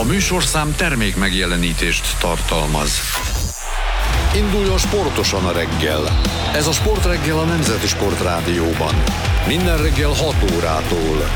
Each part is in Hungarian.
műsorszám termék megjelenítést tartalmaz. Induljon sportosan a reggel. Ez a Sportreggel a Nemzeti Sportrádióban. Minden reggel 6 órától.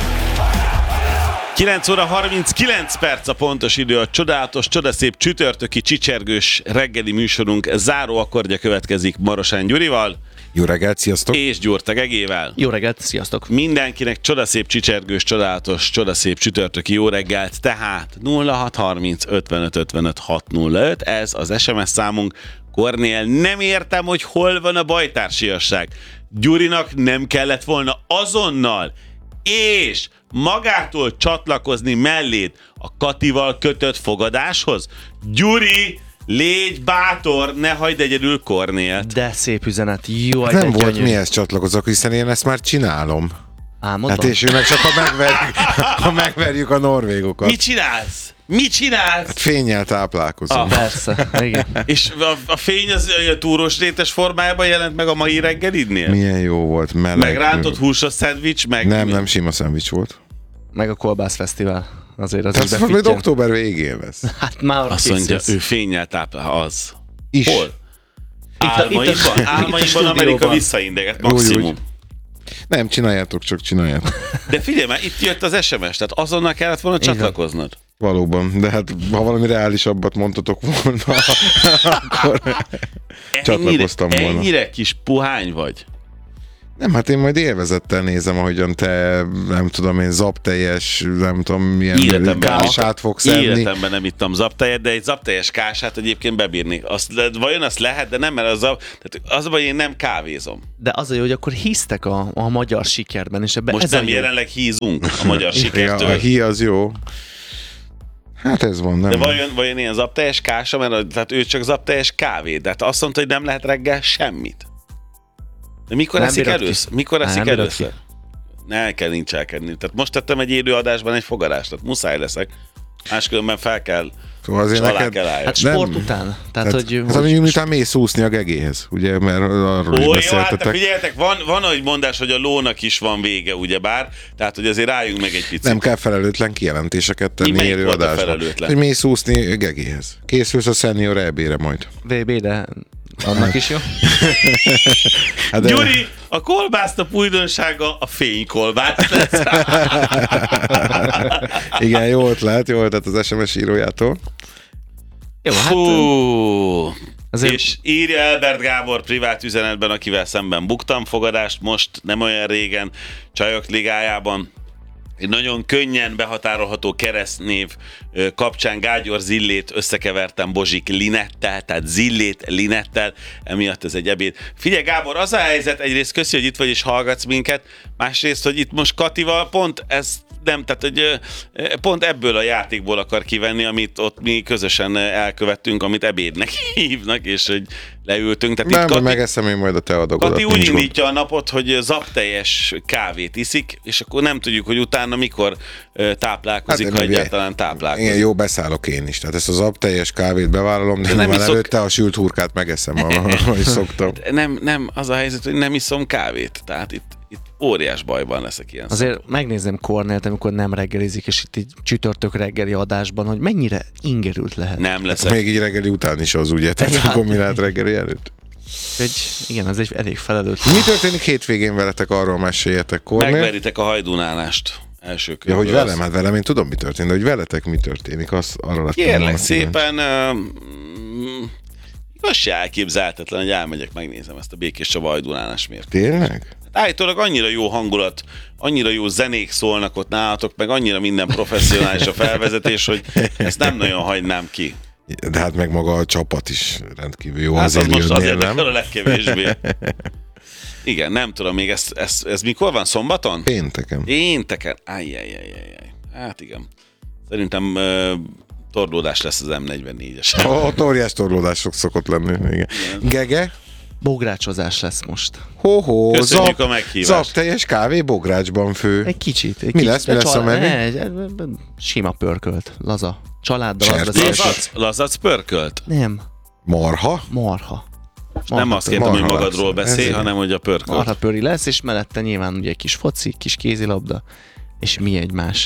9 óra 39 perc a pontos idő, a csodálatos, csodaszép csütörtöki csicsergős reggeli műsorunk záró akkordja következik Marosán Gyurival. Jó reggelt, sziasztok! És Gyurta Gegével. Jó reggelt, sziasztok! Mindenkinek csodaszép csicsergős, csodálatos, csodaszép csütörtöki jó reggelt, tehát 0630 55 55 605, ez az SMS számunk. Kornél, nem értem, hogy hol van a bajtársiasság. Gyurinak nem kellett volna azonnal és magától csatlakozni melléd a Katival kötött fogadáshoz? Gyuri, légy bátor, ne hagyd egyedül Kornélt. De szép üzenet, jó. Nem volt mihez csatlakozok, hiszen én ezt már csinálom. Álmodom? Hát és ő meg csak ha megverjük a norvégokat. Mit csinálsz? Mit csinálsz? Hát fénnyel táplálkozom. Persze, igen. És a fény az a túros rétes formájában jelent meg a mai reggelidnél? Milyen jó volt, meleg. Meg rántott húsos szendvics, meg... Nem sima szendvics volt. Meg a Kolbász Fesztivál. Azért az Tehát majd október végén lesz. Hát már azt mondja, ő fénnyel táplál, az. Is. Hol? Álmaimban Amerika visszaindeget, maximum. Úgy. Nem, csináljátok, csak csináljátok. De figyelj már, itt jött az SMS, tehát azonnal kellett volna csatlakoznod. Valóban, de hát ha valami reálisabbat mondtatok volna, akkor csatlakoztam volna. Ennyire kis puhány vagy? Nem, hát én majd élvezettel nézem, ahogyan te, nem tudom én, zapteljes, nem tudom milyen kását fogsz enni. Életemben nem ittam zapteljet, de egy zapteljes kását egyébként bebírnék. Vajon azt lehet, de nem, mert az a baj, én nem kávézom. De az a jó, hogy akkor hisztek a magyar sikerben, és ebben most ez nem jelenleg hízunk a magyar sikertől. A hí az jó. Hát ez van, nem. De vajon ilyen zapteljes kása, mert tehát ő csak zapteljes kávé, de hát azt mondta, hogy nem lehet reggel semmit. De mikor eszik először? Mikor eszik először? Ne kell nincs elkenni. Tehát most tettem egy élő adásban egy fogadást, tehát muszáj leszek. Máskülönben fel kell, szóval és alá kell állni. Hát sport után. Tehát, hogy miután mész úszni a gegéhez, ugye, mert arról is beszéltetek. Hát figyeljetek, van egy mondás, hogy a lónak is van vége, ugyebár, tehát hogy azért rájunk meg egy picit. Nem kell felelőtlen kijelentéseket tenni élő adásban. Hogy mész úszni gegéhez. Készülsz a senior EB-re majd. VB, de annak is jó. Hát Gyuri, a kolbásztap újdonsága a fénykolbász lesz. Igen, jó ötlet az SMS írójától. Jó, hát... Azért... És írja Elbert Gábor privát üzenetben, akivel szemben buktam fogadást most, nem olyan régen, Csajok Ligájában. Egy nagyon könnyen behatárolható keresztnév kapcsán Gágyor Zillét összekevertem Bozsik Linettel, tehát Zillét Linettel, emiatt ez egy ebéd. Figyelj Gábor, az a helyzet, egyrészt köszi, hogy itt vagy és hallgatsz minket, másrészt, hogy itt most Katival pont ez nem, tehát hogy pont ebből a játékból akar kivenni, amit ott mi közösen elkövettünk, amit ebédnek hívnak, és hogy leültünk. Tehát nem, itt Kati, megeszem én majd a te adagodat. Kati úgy indítja a napot, hogy zapteljes kávét iszik, és akkor nem tudjuk, hogy utána mikor táplálkozik, hát, ha egyáltalán táplálkozik. Igen, jó, beszállok én is. Tehát ezt a zapteljes kávét bevállalom, de nem előtte a sült hurkát megeszem, ahogy szoktam. Nem, az a helyzet, hogy nem iszom kávét. Tehát itt óriás bajban leszek ilyen. Azért megnézem Kornélt, amikor nem reggelizik, és itt egy csütörtök reggeli adásban, hogy mennyire ingerült lehet. Nem leszek. Még így reggeli után is az, ugye? Tehát a kombinált reggeli előtt. Igen, ez egy elég felelőtlen. Mi történik hétvégén veletek, arról meséljetek, Kornél? Megveritek a hajdunálást. Első körül. Ja, hogy velem, hát velem én tudom, mi történik, de hogy veletek mi történik, azt arra lettem. Kérlek szépen, az se elképzelhetetlen, hogy elmegyek, megnézem ezt a Békés Csaba hajdunálást miért. Tényleg? Állítólag annyira jó hangulat, annyira jó zenék szólnak ott nálatok, meg annyira minden professzionális a felvezetés, hogy ezt nem nagyon hagynám ki. De hát meg maga a csapat is rendkívül jó. Hát azért az most azért nem? a legkevésbé. Igen, nem tudom, még ez mikor van? Szombaton? Pénteken. Ajjajjajjajjaj. Hát igen. Szerintem torlódás lesz az M44-es. Ott óriás torlódások szokott lenni. Igen. Gege? Bográcsozás lesz most. Köszönjük a meghívást. Zapteljes kávé bográcsban fő. Egy kicsit. Mi lesz a menü? Sima pörkölt, laza. Családdal Lazac pörkölt? Nem. Marha? Nem azt kértem, hogy magadról beszélj, hanem hogy a pörkölt. Marha pöri lesz, és mellette nyilván ugye kis foci, kis kézilabda, és mi egymás.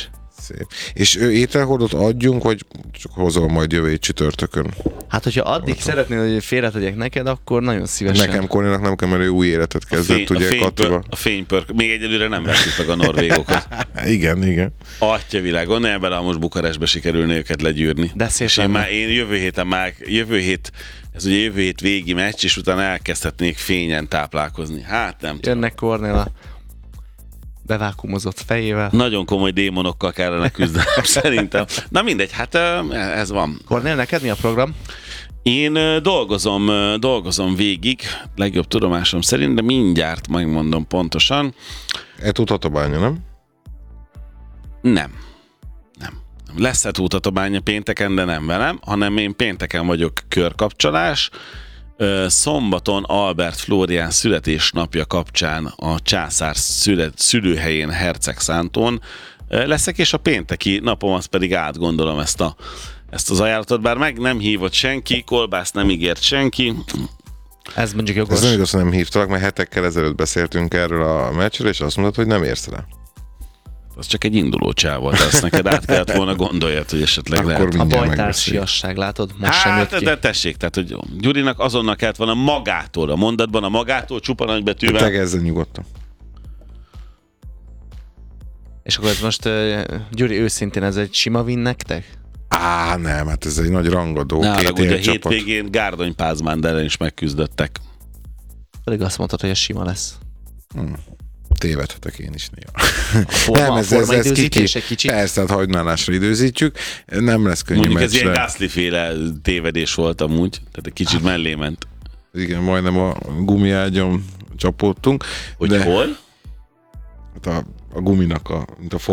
Szép. És ételhordót adjunk, vagy csak hozol majd jövő csütörtökön? Hát, hogyha addig szeretnél, hogy félretegyek neked, akkor nagyon szívesen. Nekem Kornénak nem kell, mert ő új életet kezdett, ugye Katiba. A fénypörk. Még egyelőre nem vettük meg a norvégokat. Igen. Atyavilág, gondoljál bele, most Bukarestbe sikerülne őket legyűrni. De szépen. Én jövő hét végi meccs, és utána elkezdhetnék fényen táplálkozni. Hát nem tudom. Jönnek Kornél bevákumozott fejével. Nagyon komoly démonokkal kellene küzdenem szerintem. Na mindegy, hát ez van. Kornél, neked mi a program? Én dolgozom végig, legjobb tudomásom szerint, de mindjárt megmondom pontosan. Tatabánya, nem? Nem. Lesz Tatabánya pénteken, de nem velem, hanem én pénteken vagyok körkapcsolás. Szombaton Albert Flórián születésnapja kapcsán a császár szülőhelyén Hercegszántón leszek, és a pénteki napom az pedig átgondolom ezt az ajánlatot, bár meg nem hívott senki, kolbászt nem ígért senki. Ez mondjuk jogos. Ez nem igaz, nem hívtalak, mert hetekkel ezelőtt beszéltünk erről a meccsről, és azt mondtad, hogy nem érsz rá. Az csak egy induló csáv volt, ezt neked át kellett volna gondoljad, hogy esetleg akkor lehet. A bajtársiasság, látod? Most sem jött ki. De tessék, tehát, hogy Gyurinak azonnal kellett volna magától, a mondatban a magától csupa nagybetűvel. Tegezzen nyugodtan. És akkor ez most, Gyuri, őszintén ez egy sima win nektek? Nem, hát ez egy nagy rangadó. Két ugye hétvégén Gárdony Pázmánd ellen is megküzdöttek. Pedig azt mondtad, hogy ez sima lesz. Tévedhetek én is néha. Nem, ez kicsit. Egy kicsit. Persze, hát hagynálásra időzítjük. Nem lesz könnyű mondjuk meccsre. Ez ilyen Gasly-féle tévedés volt amúgy, tehát egy kicsit mellé ment. Igen, majdnem a gumiágyon csapódtunk. Hogy hol? Hát a guminak mint a